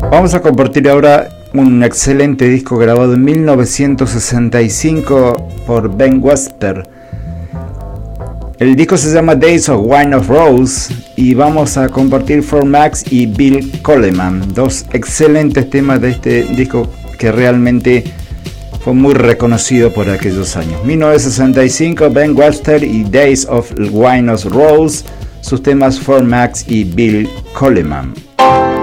Vamos a compartir ahora un excelente disco grabado en 1965 por Ben Webster. El disco se llama Days of Wine of Rose y vamos a compartir Fort Max y Bill Coleman, dos excelentes temas de este disco que realmente fue muy reconocido por aquellos años. 1965, Ben Webster y Days of Wine of Rose, sus temas Fort Max y Bill Coleman.